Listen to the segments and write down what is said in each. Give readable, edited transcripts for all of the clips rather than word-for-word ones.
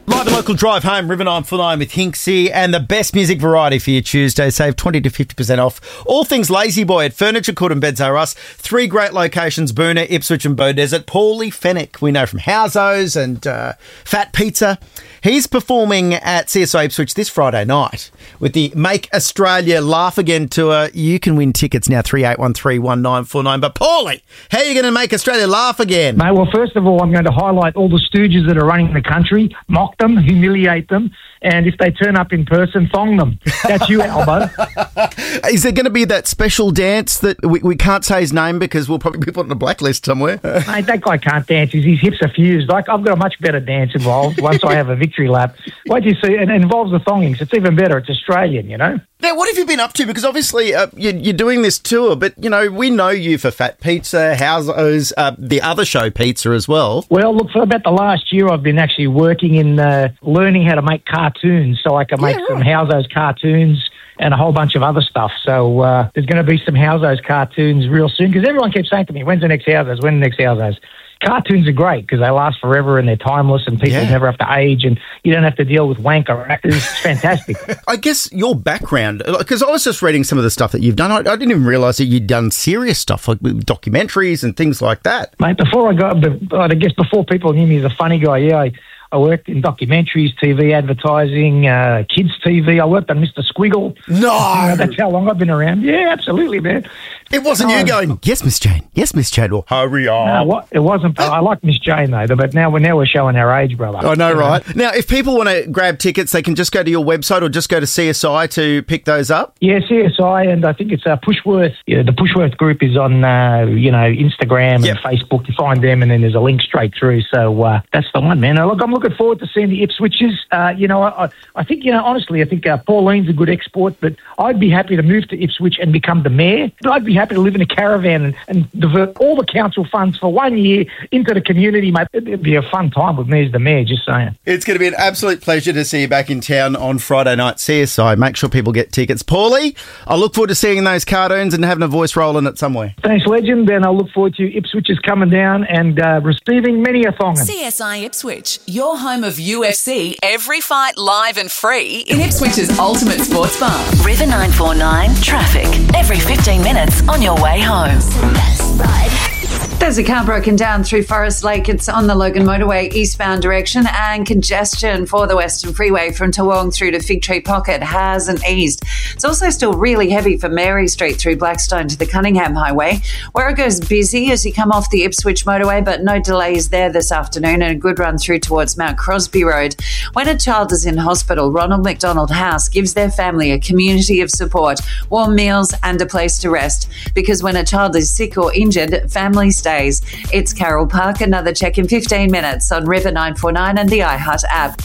Live the local drive home, River 949 with Hinksy, and the best music variety for your Tuesday. Save 20 to 50% off all things Lazy Boy at Furniture Court and Beds R Us. 3 great locations, Boona, Ipswich and Beaudesert. Paulie Fennick, we know from Housos and Fat Pizza. He's performing at CSI Ipswich this Friday night with the Make Australia Laugh Again tour. You can win tickets now, 38131949. But Paulie, how are you going to make Australia laugh again? Mate, well, first of all, I'm going to highlight all the stooges that are running the country, mock them, humiliate them, and if they turn up in person, thong them. That's you, Albo. Is there going to be that special dance that we can't say his name because we'll probably be put on a blacklist somewhere? Mate, that guy can't dance. His hips are fused. I've got a much better dance involved once I have a victory lap. Wait till you see, it involves the thongings. It's even better. It's Australian, you know? Now, what have you been up to? Because obviously you're doing this tour, but, you know, we know you for Fat Pizza, Housos, the other show, Pizza, as well. Well, look, for about the last year, I've been actually working in learning how to make cartoons so I can make some Housos cartoons and a whole bunch of other stuff. So there's going to be some Housos cartoons real soon because everyone keeps saying to me, when's the next Housos? When the next Housos? Cartoons are great because they last forever and they're timeless and people never have to age and you don't have to deal with wanker actors. It's fantastic. I guess your background, because I was just reading some of the stuff that you've done. I didn't even realise that you'd done serious stuff like documentaries and things like that. Mate, before people knew me as a funny guy, I worked in documentaries, TV advertising, kids TV. I worked on Mr. Squiggle. No! That's how long I've been around. Yeah, absolutely, man. It wasn't you going, yes, Miss Jane. Yes, Miss Jane. Or hurry on. No, it wasn't. I like Miss Jane, though, but now we're showing our age, brother. I know, right? Now, if people want to grab tickets, they can just go to your website or just go to CSI to pick those up? Yeah, CSI, and I think it's Pushworth. Yeah, the Pushworth group is on, Instagram and Facebook. You find them, and then there's a link straight through. So that's the one, man. Look, I'm looking forward to seeing the Ipswichers. I think, honestly, I think Pauline's a good export, but I'd be happy to move to Ipswich and become the mayor. I'd be happy to live in a caravan and divert all the council funds for 1 year into the community, mate. It'd be a fun time with me as the mayor, just saying. It's going to be an absolute pleasure to see you back in town on Friday night, CSI. Make sure people get tickets. Paulie, I look forward to seeing those cartoons and having a voice role in it somewhere. Thanks, legend, and I look forward to Ipswichers coming down and receiving many a thongin. CSI Ipswich, your home of UFC, every fight live and free in Ipswich's ultimate sports bar. River 949 traffic every 15 minutes on your way home. There's a car broken down through Forest Lake. It's on the Logan Motorway eastbound direction, and congestion for the Western Freeway from Toowong through to Fig Tree Pocket hasn't eased. It's also still really heavy for Mary Street through Blackstone to the Cunningham Highway. Werrigo's busy as you come off the Ipswich Motorway, but no delays there this afternoon, and a good run through towards Mount Crosby Road. When a child is in hospital, Ronald McDonald House gives their family a community of support, warm meals and a place to rest. Because when a child is sick or injured, family stays. It's Carol Park. Another check in 15 minutes on River 949 and the iHeart app.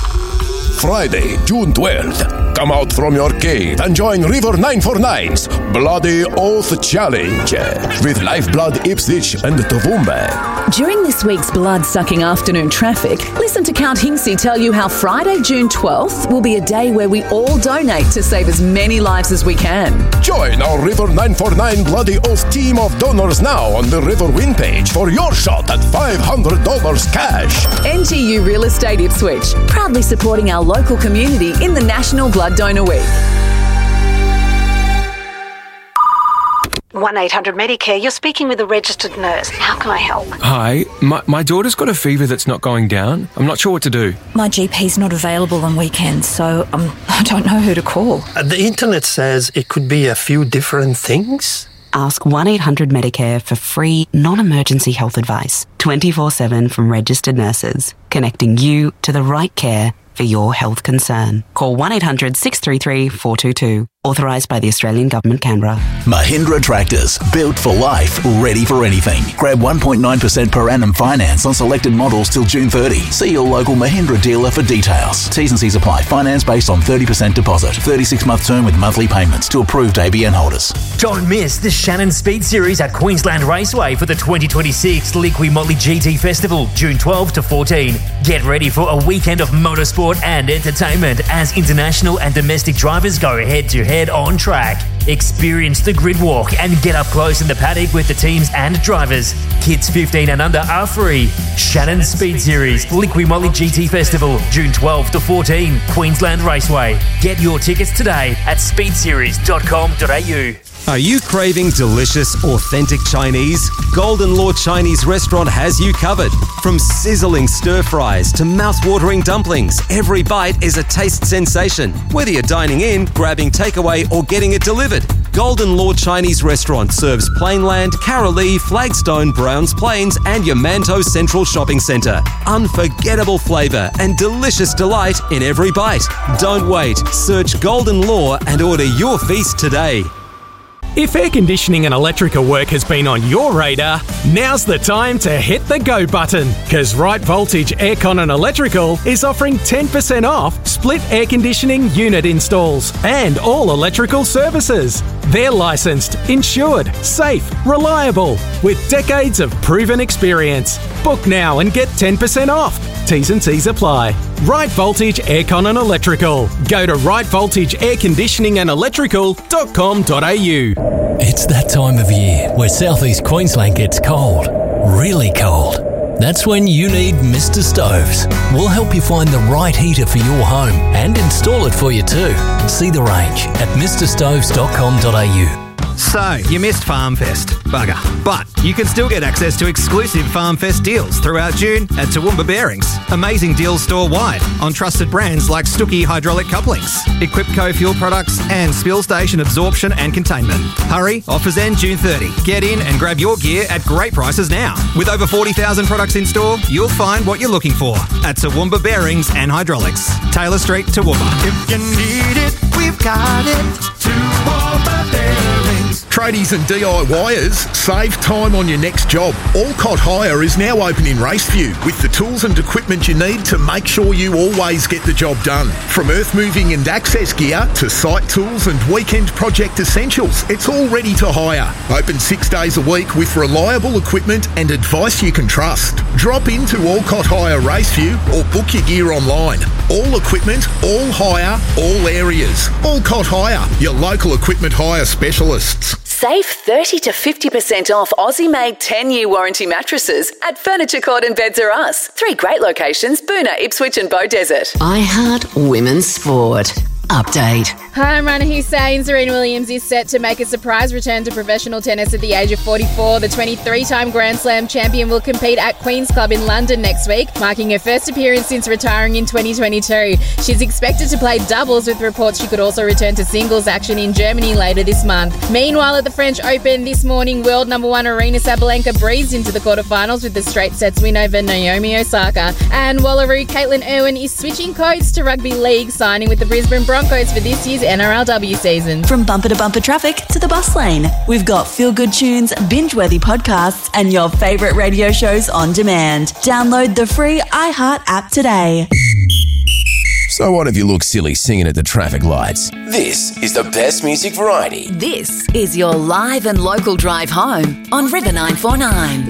Friday, June 12th. Come out from your cave and join River 949's Bloody Oath Challenge with Lifeblood Ipswich and Toowoomba. During this week's blood-sucking afternoon traffic, listen to Count Hinksy tell you how Friday, June 12th will be a day where we all donate to save as many lives as we can. Join our River 949 Bloody Oath team of donors now on the River Win page for your shot at $500 cash. NGU Real Estate Ipswich, proudly supporting our local community in the National Blood Donor Week. 1-800-Medicare, you're speaking with a registered nurse. How can I help? Hi, my daughter's got a fever that's not going down. I'm not sure what to do. My GP's not available on weekends, so I don't know who to call. The internet says it could be a few different things. Ask 1-800-Medicare for free, non-emergency health advice, 24/7 from registered nurses, connecting you to the right care for your health concern. Call 1-800-633-422. Authorised by the Australian Government, Canberra. Mahindra Tractors. Built for life. Ready for anything. Grab 1.9% per annum finance on selected models till June 30. See your local Mahindra dealer for details. T's and C's apply. Finance based on 30% deposit. 36-month term with monthly payments to approved ABN holders. Don't miss the Shannon Speed Series at Queensland Raceway for the 2026 Liqui Motley GT Festival, June 12 to 14. Get ready for a weekend of motorsport and entertainment as international and domestic drivers go head-to-head on track. Experience the grid walk and get up close in the paddock with the teams and drivers. Kids 15 and under are free. Shannon Speed Series, Liqui Moly GT Festival, June 12 to 14, Queensland Raceway. Get your tickets today at speedseries.com.au. Are you craving delicious, authentic Chinese? Golden Law Chinese Restaurant has you covered. From sizzling stir-fries to mouth-watering dumplings, every bite is a taste sensation. Whether you're dining in, grabbing takeaway or getting it delivered, Golden Law Chinese Restaurant serves Plainland, Carolee, Flagstone, Browns Plains and your Manto Central Shopping Centre. Unforgettable flavour and delicious delight in every bite. Don't wait. Search Golden Law and order your feast today. If air conditioning and electrical work has been on your radar, now's the time to hit the go button, because Right Voltage Aircon and Electrical is offering 10% off split air conditioning unit installs and all electrical services. They're licensed, insured, safe, reliable, with decades of proven experience. Book now and get 10% off. T's and C's apply. Right Voltage Aircon and Electrical. Go to rightvoltageairconditioningandelectrical.com.au. It's that time of year where southeast Queensland gets cold, really cold. That's when you need Mr. Stoves. We'll help you find the right heater for your home and install it for you too. See the range at mrstoves.com.au. So, you missed FarmFest. Bugger. But you can still get access to exclusive FarmFest deals throughout June at Toowoomba Bearings. Amazing deals store-wide on trusted brands like Stuckey hydraulic couplings, Equipco fuel products and Spill Station absorption and containment. Hurry, offers end June 30. Get in and grab your gear at great prices now. With over 40,000 products in store, you'll find what you're looking for at Toowoomba Bearings and Hydraulics. Taylor Street, Toowoomba. If you need it, we've got it. Toowoomba Bearings. Tradies and DIYers, save time on your next job. Alcott Hire is now open in Raceview with the tools and equipment you need to make sure you always get the job done. From earth moving and access gear to site tools and weekend project essentials, it's all ready to hire. Open 6 days a week with reliable equipment and advice you can trust. Drop into Alcott Hire Raceview or book your gear online. All equipment, all hire, all areas. Alcott Hire, your local equipment hire specialists. Save 30 to 50% off Aussie-made 10-year warranty mattresses at Furniture Court and Beds R Us. 3 great locations, Boonah, Ipswich and Beaudesert. I Heart Women's Sport. Update. Hi, I'm Rana Hussain. Serena Williams is set to make a surprise return to professional tennis at the age of 44. The 23-time Grand Slam champion will compete at Queen's Club in London next week, marking her first appearance since retiring in 2022. She's expected to play doubles, with reports she could also return to singles action in Germany later this month. Meanwhile, at the French Open this morning, world number 1 Aryna Sabalenka breezed into the quarterfinals with the straight sets win over Naomi Osaka. And Wallaroo Caitlin Irwin is switching codes to rugby league, signing with the Brisbane Broncos for this year's NRLW season. From bumper to bumper traffic to the bus lane, we've got feel-good tunes, binge-worthy podcasts, and your favourite radio shows on demand. Download the free iHeart app today. So what if you look silly singing at the traffic lights? This is the best music variety. This is your live and local drive home on River 949.